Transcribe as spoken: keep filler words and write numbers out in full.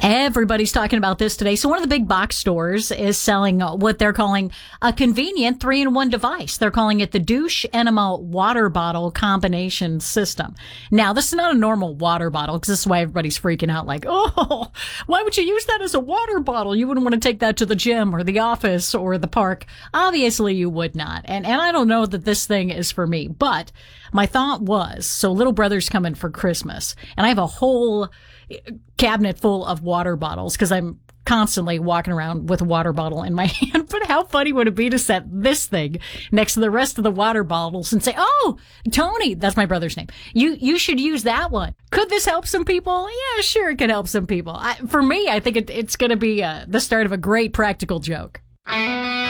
Everybody's talking about this today. So one of the big box stores is selling what they're calling a convenient three-in-one device. They're calling it the douche enema water bottle combination system. Now, this is not a normal water bottle, because this is why everybody's freaking out like, oh, why would you use that as a water bottle? You wouldn't want to take that to the gym or the office or the park. Obviously, you would not. And, and I don't know that this thing is for me. But my thought was, so little brother's coming for Christmas, and I have a whole cabinet full of water bottles because I'm constantly walking around with a water bottle in my hand. But how funny would it be to set this thing next to the rest of the water bottles and say, oh, Tony, that's my brother's name. You, you should use that one. Could this help some people? Yeah, sure. It could help some people. I, for me, I think it, it's going to be uh, the start of a great practical joke.